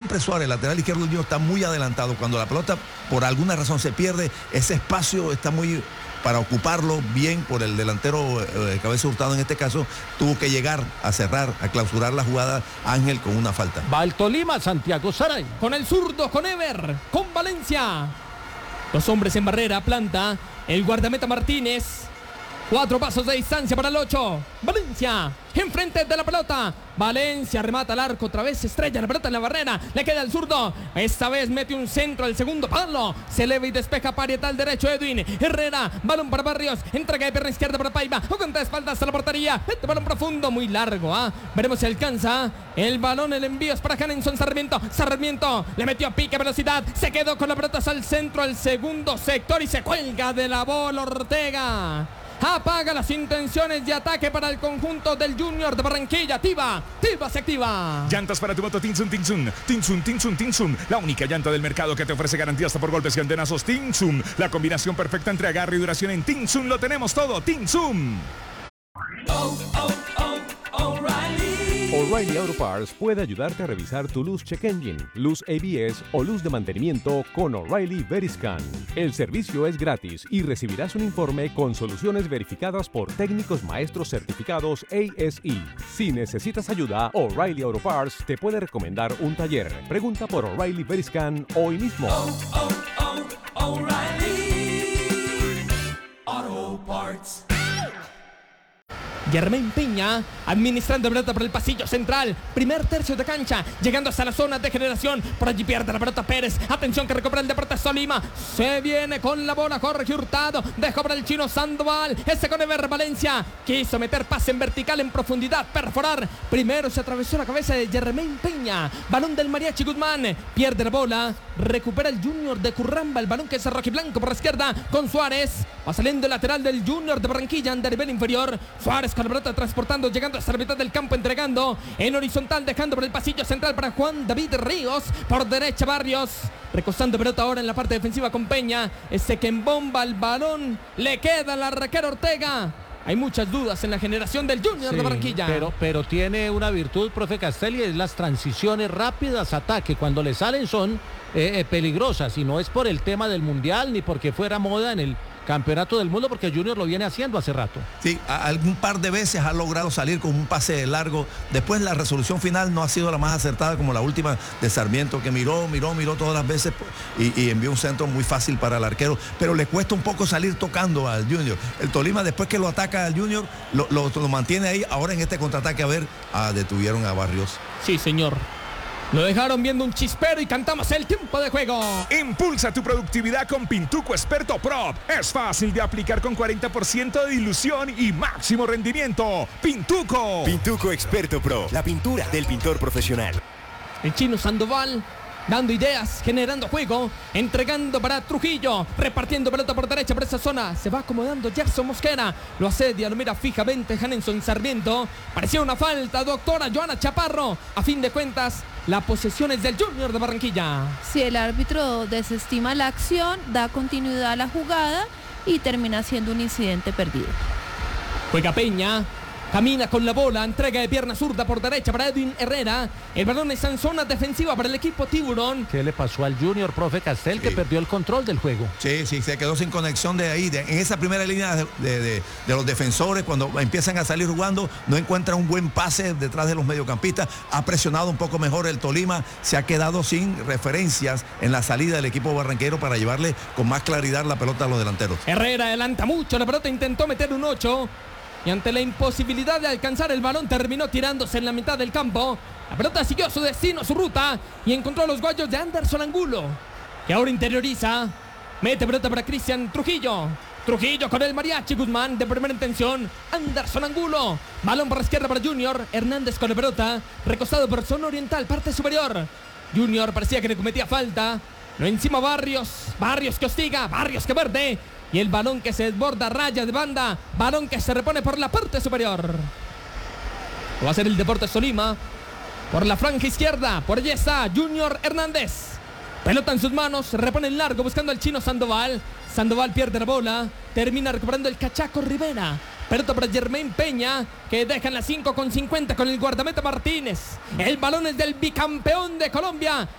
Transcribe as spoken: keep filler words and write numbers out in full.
siempre Suárez, el lateral izquierdo del Junior, está muy adelantado. Cuando la pelota por alguna razón se pierde, ese espacio está muy para ocuparlo bien por el delantero eh, Cabeza Hurtado en este caso, tuvo que llegar a cerrar, a clausurar la jugada Ángel con una falta. Va el Tolima, Santiago Saray. Con el zurdo, con Ever, con Valencia. Dos hombres en barrera, planta el guardameta Martínez. Cuatro pasos de distancia para el ocho. Valencia, enfrente de la pelota. Valencia remata al arco, otra vez estrella la pelota en la barrera. Le queda el zurdo. Esta vez mete un centro al segundo palo. Se eleva y despeja parietal derecho Edwin Herrera. Balón para Barrios. Entrega de pierna izquierda para Paiva. O contra espaldas a la portería. Este balón profundo, muy largo. ¿ah? Veremos si alcanza. El balón, el envío es para Hanenson Sarmiento. Sarmiento le metió a pique, velocidad. Se quedó con la pelota hacia el centro, al segundo sector y se cuelga de la bola Ortega. Apaga las intenciones de ataque para el conjunto del Junior de Barranquilla. Tiva, Tiva se activa. Llantas para tu moto Tinsun, Tinsun, Tinsun, Tinsun, Tinsun. La única llanta del mercado que te ofrece garantía hasta por golpes y antenazos. Tinsun, la combinación perfecta entre agarre y duración en Tinsun. Lo tenemos todo, Tinsun. Oh, oh, oh, O'Reilly. O'Reilly Auto Parts puede ayudarte a revisar tu luz check engine, luz A B S o luz de mantenimiento con O'Reilly Veriscan. El servicio es gratis y recibirás un informe con soluciones verificadas por técnicos maestros certificados A S E. Si necesitas ayuda, O'Reilly Auto Parts te puede recomendar un taller. Pregunta por O'Reilly Veriscan hoy mismo. Oh, oh, oh, O'Reilly Auto Parts. Germain Peña administrando pelota por el pasillo central, primer tercio de cancha, llegando hasta la zona de generación. Por allí pierde la pelota Pérez. Atención que recupera el Deportes Tolima. Se viene con la bola Jorge Hurtado. Dejó para el chino Sandoval. Ese con Ever Valencia. Quiso meter pase en vertical, en profundidad, perforar. Primero se atravesó la cabeza de Germain Peña. Balón del Mariachi Guzmán. Pierde la bola. Recupera el Junior de Curramba. El balón que es rojiblanco por la izquierda con Suárez. Va saliendo el lateral del Junior de Barranquilla en nivel inferior. Suárez con la pelota transportando, llegando hasta la mitad del campo, entregando en horizontal, dejando por el pasillo central para Juan David Ríos. Por derecha Barrios, recostando pelota ahora en la parte defensiva con Peña. Ese que embomba el balón, le queda al arquero Ortega. Hay muchas dudas en la generación del Junior sí, de Barranquilla. Pero, pero tiene una virtud, profe Castelli, es las transiciones rápidas, ataque. Cuando le salen son eh, eh, peligrosas y no es por el tema del Mundial ni porque fuera moda en el Campeonato del Mundo, porque Junior lo viene haciendo hace rato. Sí, algún par de veces ha logrado salir con un pase largo. Después la resolución final no ha sido la más acertada, como la última de Sarmiento, que miró, miró, miró todas las veces y, y envió un centro muy fácil para el arquero, pero le cuesta un poco salir tocando al Junior. El Tolima, después que lo ataca al Junior, lo, lo, lo mantiene ahí. Ahora en este contraataque, a ver, ah, detuvieron a Barrios. Sí, señor. Lo dejaron viendo un chispero y cantamos el tiempo de juego. Impulsa tu productividad con Pintuco Experto Pro. Es fácil de aplicar con cuarenta por ciento de dilución y máximo rendimiento. Pintuco. Pintuco Experto Pro, la pintura del pintor profesional. El chino Sandoval dando ideas, generando juego, entregando para Trujillo, repartiendo pelota por derecha por esa zona. Se va acomodando Gerson Mosquera. Lo asedia, lo mira fijamente Hanenson Sarmiento. Parecía una falta, doctora Joana Chaparro. A fin de cuentas, la posesión es del Junior de Barranquilla. Si el árbitro desestima la acción, da continuidad a la jugada y termina siendo un incidente perdido. Juega Peña. Camina con la bola, entrega de pierna zurda por derecha para Edwin Herrera. El balón está en zona defensiva para el equipo Tiburón. ¿Qué le pasó al Junior, profe Castel, sí, que perdió el control del juego? Sí, sí, se quedó sin conexión de ahí. De, en esa primera línea de, de, de, de los defensores, cuando empiezan a salir jugando, no encuentran un buen pase detrás de los mediocampistas. Ha presionado un poco mejor el Tolima. Se ha quedado sin referencias en la salida del equipo barranquero para llevarle con más claridad la pelota a los delanteros. Herrera adelanta mucho, la pelota intentó meter un ocho. Y ante la imposibilidad de alcanzar el balón, terminó tirándose en la mitad del campo. La pelota siguió su destino, su ruta, y encontró los guayos de Anderson Angulo, que ahora interioriza. Mete pelota para Cristian Trujillo. Trujillo con el Mariachi Guzmán de primera intención. Anderson Angulo. Balón por la izquierda para Junior. Hernández con la pelota. Recostado por zona oriental, parte superior. Junior parecía que le cometía falta. Lo encima Barrios. Barrios que hostiga. Barrios que verde. Y el balón que se desborda, raya de banda. Balón que se repone por la parte superior. Lo va a hacer el Deportes Tolima. Por la franja izquierda. Por allí está Junior Hernández. Pelota en sus manos. Se repone en largo buscando al chino Sandoval. Sandoval pierde la bola. Termina recuperando el Cachaco Rivera. Pelota para Germain Peña, que deja en la cinco con cincuenta con el guardameta Martínez. El balón es del bicampeón de Colombia.